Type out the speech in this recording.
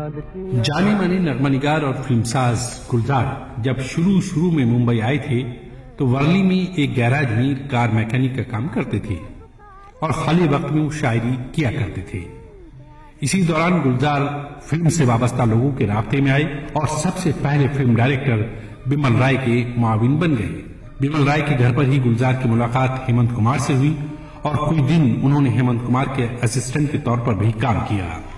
जाने माने नगमानिगार और फिल्मसाज गुलजार जब शुरू में मुंबई आए थे तो वर्ली में एक गैराज में कार मैकेनिक का काम करते थे और खाली वक्त में वो शायरी किया करते थे। इसी दौरान गुलजार फिल्म से वाबस्ता लोगों के रास्ते में आए और सबसे पहले फिल्म डायरेक्टर बिमल राय के मुआविन बन गए। बिमल राय के घर पर ही गुलजार की मुलाकात हेमंत कुमार से हुई और कुछ दिन उन्होंने हेमंत कुमार के असिस्टेंट के तौर पर भी काम किया।